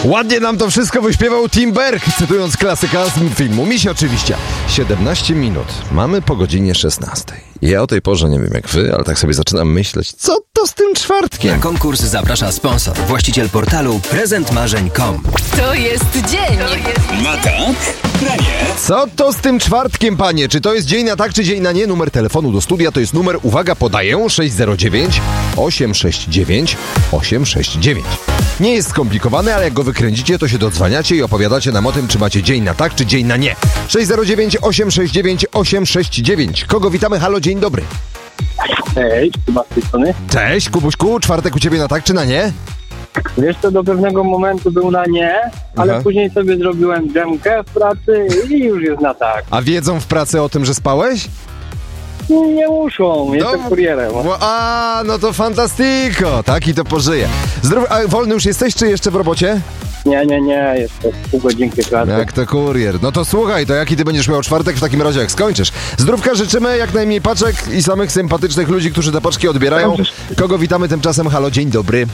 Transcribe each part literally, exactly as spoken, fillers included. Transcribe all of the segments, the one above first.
Ładnie nam to wszystko wyśpiewał Tim Berg, cytując klasyka z filmu Misi oczywiście. siedemnaście minut. Mamy po godzinie szesnastej. Ja o tej porze nie wiem jak wy, ale tak sobie zaczynam myśleć, co to z tym czwartkiem? Na konkurs zaprasza sponsor, właściciel portalu prezent marzeń kropka com. To jest dzień. To jest Na tak? Na nie? Co to z tym czwartkiem, panie? Czy to jest dzień na tak, czy dzień na nie? Numer telefonu do studia to jest numer, uwaga, podaję, sześć zero dziewięć, osiem sześć dziewięć, osiem sześć dziewięć. Nie jest skomplikowany, ale jak go wykręcicie, to się dodzwaniacie i opowiadacie nam o tym, czy macie dzień na tak, czy dzień na nie. sześć zero dziewięć, osiem sześć dziewięć, osiem sześć dziewięć. Kogo witamy? Halo, dzień dobry. Cześć, Kuba z tej strony. Cześć, Kubuśku, czwartek u ciebie na tak, czy na nie? Wiesz co, do pewnego momentu był na nie, ale Aha. później sobie zrobiłem dżemkę w pracy i już jest na tak. A wiedzą w pracy o tym, że spałeś? Nie, nie muszą, jestem No, kurierem. A, no to fantastyko, tak i to pożyje. Zdrów, a wolny już jesteś, czy jeszcze w robocie? Nie, nie, nie, jeszcze pół godzinki pracy. Jak to kurier. No to słuchaj, to jaki ty będziesz miał czwartek w takim razie, jak skończysz? Zdrówka życzymy, jak najmniej paczek i samych sympatycznych ludzi, którzy te paczki odbierają. Kogo witamy tymczasem? Halo, dzień dobry.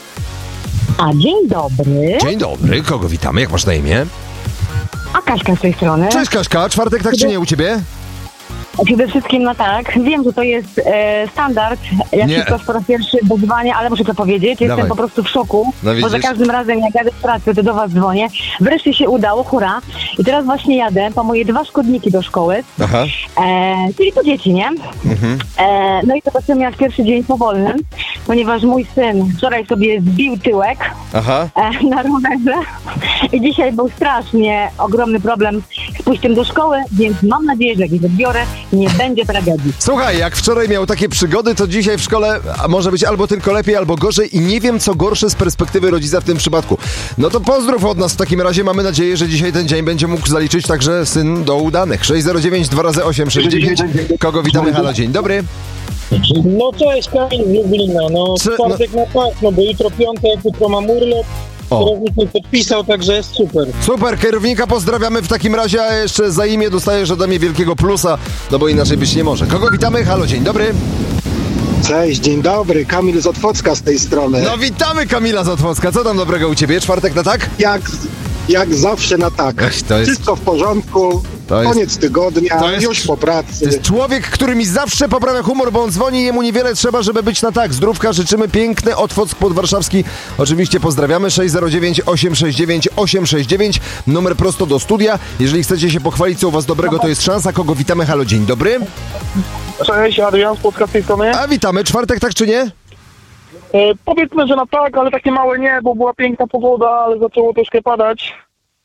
A dzień dobry. Dzień dobry, kogo witamy? Jak masz na imię? A Kaśka z tej strony. Cześć Kaśka, czwartek tak czy nie u ciebie? Przede wszystkim no tak. Wiem, że to jest e, standard. Jak Nie. się po raz pierwszy dodzwania, ale muszę to powiedzieć. Jestem Dawaj. po prostu w szoku. No bo za widzisz? każdym razem jak jadę z pracy, to do was dzwonię. Wreszcie się udało, hurra. I teraz właśnie jadę po moje dwa szkodniki do szkoły. Aha. E, czyli po dzieci, nie? Mhm. E, no i to potem miał pierwszy dzień powolny, ponieważ mój syn wczoraj sobie zbił tyłek Aha. e, na rowerze i dzisiaj był strasznie ogromny problem z pójściem do szkoły, więc mam nadzieję, że jak ich odbiorę, nie będzie tragedii. Słuchaj, jak wczoraj miał takie przygody, to dzisiaj w szkole może być albo tylko lepiej, albo gorzej i nie wiem, co gorsze z perspektywy rodzica w tym przypadku. No to pozdrów od nas w takim razie. Mamy nadzieję, że dzisiaj ten dzień będzie mógł zaliczyć także syn do udanych. sześć zero dziewięć dwa razy osiem sześć dziewięć. Kogo witamy? Halo, dzień dobry. No cześć, Kamil z Lublina, no Co- czwartek na tak, no bo jutro piątek, jutro mam urlop, O. kierownik mi podpisał, także jest super. Super, kierownika pozdrawiamy w takim razie, a jeszcze za imię dostajesz ode mnie wielkiego plusa, no bo inaczej być nie może. Kogo witamy? Halo, dzień dobry. Cześć, dzień dobry, Kamil z Otwocka z tej strony. No witamy Kamila z Otwocka. Co tam dobrego u ciebie? Czwartek na tak? Jak, jak zawsze na tak. Ech, to jest- Wszystko w porządku, To jest- koniec tygodnia, to jest- już po pracy. To jest człowiek, który mi zawsze poprawia humor, bo on dzwoni, jemu niewiele trzeba, żeby być na tak. Zdrówka, życzymy, piękny Otwock podwarszawski. Oczywiście pozdrawiamy. sześć zero dziewięć, osiem sześć dziewięć, osiem sześć dziewięć. Numer prosto do studia. Jeżeli chcecie się pochwalić, co u was dobrego, to jest szansa. Kogo witamy? Halo, dzień dobry. Cześć, Adrian z Płocka z tej strony. A witamy. Czwartek, tak czy nie? E, powiedzmy, że na tak, ale takie małe nie, bo była piękna pogoda, ale zaczęło troszkę padać.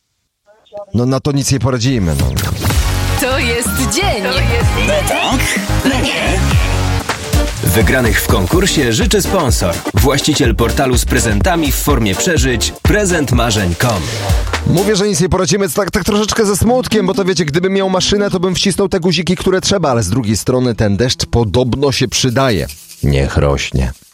No na to nic nie poradzimy, no. To jest dzień. To jest Na tak? Na nie? Wygranych w konkursie życzy sponsor, właściciel portalu z prezentami w formie przeżyć prezent marzeń kropka com. Mówię, że nic nie poradzimy, tak, tak troszeczkę ze smutkiem, bo to wiecie, gdybym miał maszynę, to bym wcisnął te guziki, które trzeba, ale z drugiej strony ten deszcz podobno się przydaje. Niech rośnie.